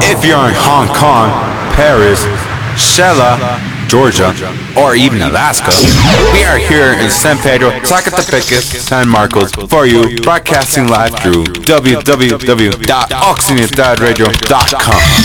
If you're in Hong Kong, Paris, Shela, Georgia, or even Alaska, we are here in San Pedro, Zacatepec, San Marcos for you, broadcasting live through www.oxygendadradio.com.